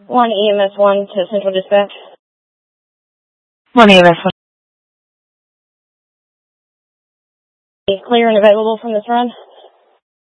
1 EMS 1 to Central Dispatch. 1 EMS 1. Clear and available from this run?